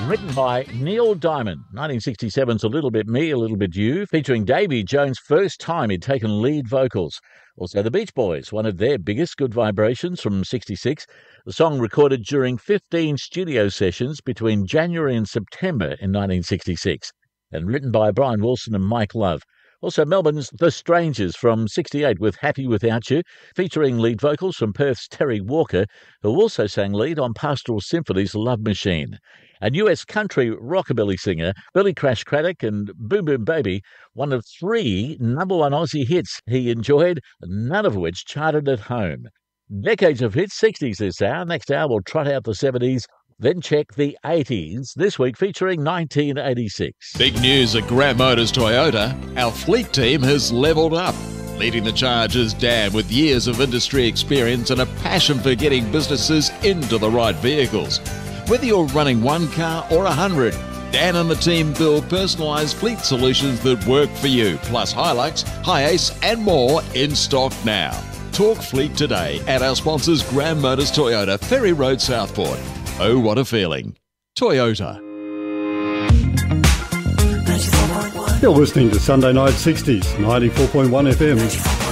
Written by Neil Diamond. 1967's A Little Bit Me, A Little Bit You, featuring Davy Jones' first time he'd taken lead vocals. Also the Beach Boys, one of their biggest Good Vibrations from 66. The song recorded during 15 studio sessions between January and September in 1966, and written by Brian Wilson and Mike Love. Also Melbourne's The Strangers from 68 with Happy Without You, featuring lead vocals from Perth's Terry Walker, who also sang lead on Pastoral Symphony's Love Machine. And US country rockabilly singer Billy Crash Craddock and Boom Boom Baby, one of 3 number one Aussie hits he enjoyed, none of which charted at home. Decades of hits, 60s this hour. Next hour we'll trot out the 70s, then check the 80s, this week featuring 1986. Big news at Graham Motors Toyota. Our fleet team has levelled up. Leading the charge is Dan, with years of industry experience and a passion for getting businesses into the right vehicles. Whether you're running 1 car or 100, Dan and the team build personalised fleet solutions that work for you, plus Hilux, Hi-Ace and more in stock now. Talk fleet today at our sponsors Graham Motors Toyota, Ferry Road, Southport. Oh, what a feeling. Toyota. You're listening to Sunday Night 60s, 94.1 FM.